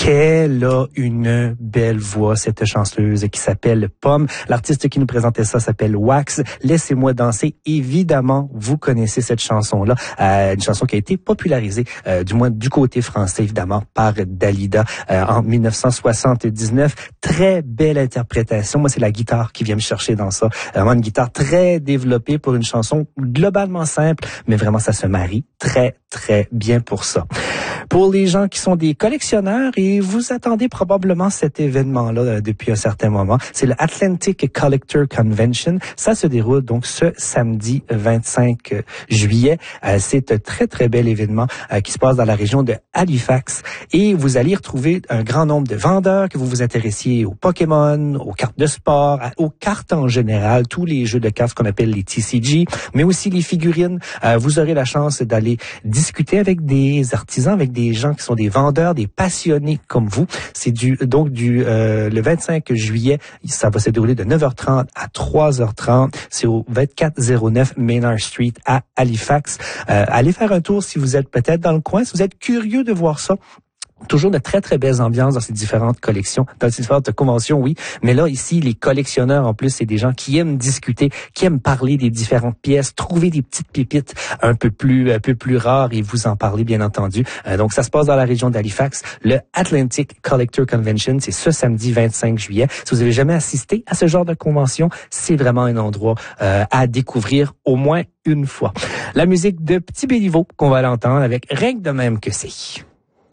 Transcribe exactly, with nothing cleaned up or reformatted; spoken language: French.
Qu'elle a une belle voix, cette chanteuse qui s'appelle Pomme. L'artiste qui nous présentait ça s'appelle Wax. Laissez-moi danser. Évidemment, vous connaissez cette chanson-là. Euh, une chanson qui a été popularisée, euh, du moins du côté français, évidemment, par Dalida euh, en dix-neuf cent soixante-dix-neuf. Très belle interprétation. Moi, c'est la guitare qui vient me chercher dans ça. Vraiment une guitare très développée pour une chanson globalement simple, mais vraiment, ça se marie très, très bien pour ça. Pour les gens qui sont des collectionneurs, et vous attendez probablement cet événement-là euh, depuis un certain moment, c'est le Atlantic Collector Convention. Ça se déroule donc ce samedi vingt-cinq juillet. Euh, c'est un très, très bel événement euh, qui se passe dans la région de Halifax. Et vous allez y retrouver un grand nombre de vendeurs, que vous vous intéressiez aux Pokémon, aux cartes de sport, à, aux cartes en général, tous les jeux de cartes qu'on appelle les T C G, mais aussi les figurines. Euh, vous aurez la chance d'aller discuter avec des artisans, avec des gens qui sont des vendeurs, des passionnés comme vous. C'est du donc du euh, le vingt-cinq juillet, ça va se dérouler de neuf heures trente à trois heures trente. C'est au vingt-quatre zéro neuf Maynard Street à Halifax. Euh, allez faire un tour si vous êtes peut-être dans le coin, si vous êtes curieux de voir ça. Toujours de très, très belles ambiances dans ces différentes collections, dans ces différentes conventions, oui. Mais là, ici, les collectionneurs, en plus, c'est des gens qui aiment discuter, qui aiment parler des différentes pièces, trouver des petites pépites un peu plus, un peu plus rares et vous en parler, bien entendu. Euh, donc, ça se passe dans la région d'Halifax. Le Atlantic Collector Convention, c'est ce samedi vingt-cinq juillet. Si vous avez jamais assisté à ce genre de convention, c'est vraiment un endroit euh, à découvrir au moins une fois. La musique de Petit Béliveau qu'on va l'entendre avec Règle de même que c'est.